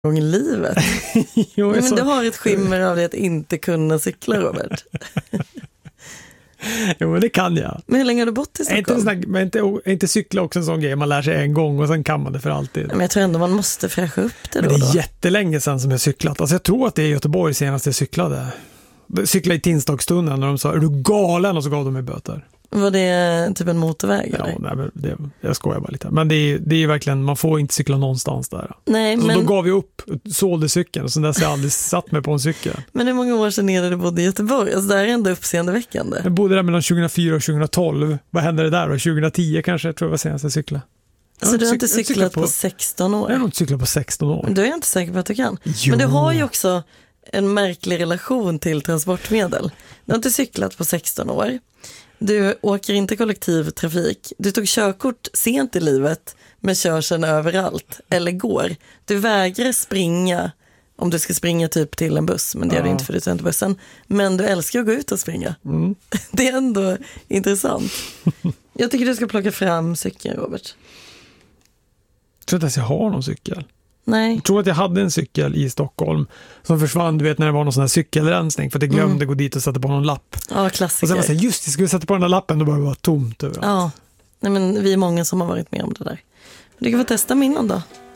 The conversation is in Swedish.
gång i livet. Jo, Men du har ett skimmer av det att inte kunna cykla, Robert. Jo, men det kan jag. Men hur länge har du bott i Stockholm? Inte cykla också en sån grej. Man lär sig en gång och sen kan man det för alltid. Men jag tror ändå man måste fräscha upp det då. Men det är jättelänge sedan som jag cyklat. Alltså jag tror att det är Göteborg senast jag cyklade. Cyklade i Tinstagstunneln när de sa, är du galen? Och så gav de mig böter. Var det typ en motorväg? Ja, eller? Nej, jag skojar bara lite. Men det är ju verkligen, man får inte cykla någonstans där. Nej, så men... då gav vi upp, sålde cykeln och sen dess har jag aldrig satt mig på en cykel. Men hur många år sedan är det du bodde i Göteborg? Alltså det här är ändå uppseendeväckande. Jag bodde där mellan 2004 och 2012. Vad hände det där då? 2010 kanske, jag tror jag var senast jag cyklade. Så du har inte cyklat på 16 år? Jag har nog inte cyklat på 16 år. Men då är jag inte säker på att du kan. Jo. Men du har ju också en märklig relation till transportmedel. Du har inte cyklat på 16 år. Du åker inte kollektivtrafik. Du tog körkort sent i livet men kör sen överallt. Eller går. Du vägrar springa om du ska springa typ till en buss. Men det gör du inte för du tar inte bussen. Men du älskar att gå ut och springa. Mm. Det är ändå intressant. Jag tycker du ska plocka fram cykeln, Robert. Jag tror inte att jag har någon cykel. Nej. Jag tror att jag hade en cykel i Stockholm som försvann, du vet när det var någon sån här cykelrensning för att jag glömde gå dit och sätta på någon lapp. Ja, klassiker. Och sen var det just jag skulle sätta på den där lappen, då bara det var tomt överallt. Ja, nej, men vi är många som har varit med om det där. Du kan få testa min då.